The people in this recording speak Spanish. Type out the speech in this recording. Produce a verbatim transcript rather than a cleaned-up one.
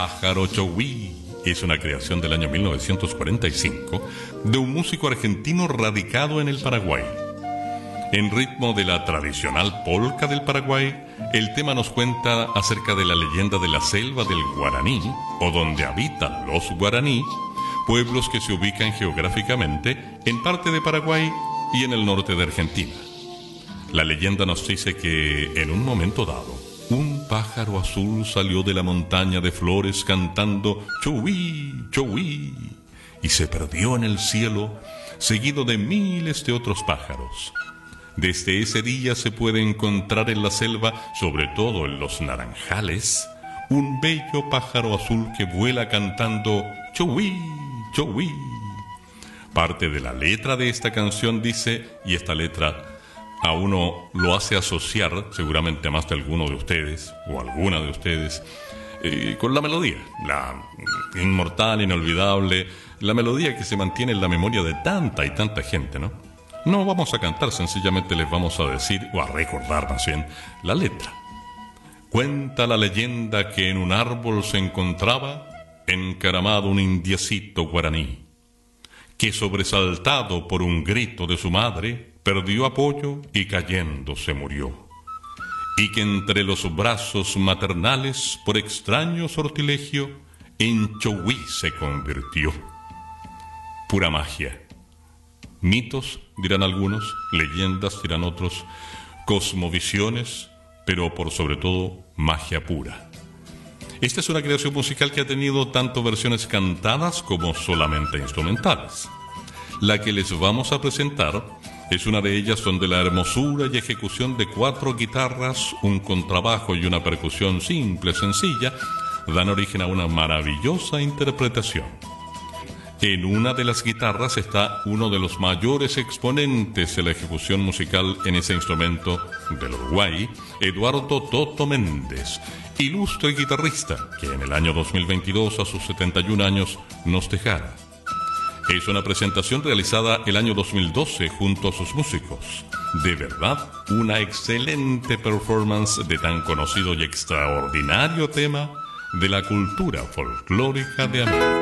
Pájaro Chowí es una creación del año mil novecientos cuarenta y cinco de un músico argentino radicado en el Paraguay. En ritmo de la tradicional polca del Paraguay, el tema nos cuenta acerca de la leyenda de la selva del Guaraní, o donde habitan los guaraní, pueblos que se ubican geográficamente en parte de Paraguay y en el norte de Argentina. La leyenda nos dice que en un momento dado, un pájaro azul salió de la montaña de flores cantando Chowí, Chowí, y se perdió en el cielo, seguido de miles de otros pájaros. Desde ese día se puede encontrar en la selva, sobre todo en los naranjales, un bello pájaro azul que vuela cantando Chowí, Chowí. Parte de la letra de esta canción dice, y esta letra a uno lo hace asociar, seguramente a más de alguno de ustedes, o alguna de ustedes, eh, con la melodía, la inmortal, inolvidable, la melodía que se mantiene en la memoria de tanta y tanta gente, ¿no? No vamos a cantar, sencillamente les vamos a decir, o a recordar más bien, la letra. Cuenta la leyenda que en un árbol se encontraba encaramado un indiecito guaraní, que sobresaltado por un grito de su madre, perdió apoyo y cayendo se murió, y que entre los brazos maternales, por extraño sortilegio, en Chowí se convirtió. Pura magia. Mitos, dirán algunos, leyendas, dirán otros, cosmovisiones, pero por sobre todo, magia pura. Esta es una creación musical que ha tenido tanto versiones cantadas como solamente instrumentales. La que les vamos a presentar es una de ellas donde la hermosura y ejecución de cuatro guitarras, un contrabajo y una percusión simple, sencilla, dan origen a una maravillosa interpretación. En una de las guitarras está uno de los mayores exponentes de la ejecución musical en ese instrumento del Uruguay, Eduardo Toto Méndez, ilustre guitarrista que en el año dos mil veintidós, a sus setenta y un años, nos dejara. Es una presentación realizada el año dos mil doce junto a sus músicos. De verdad, una excelente performance de tan conocido y extraordinario tema de la cultura folclórica de América.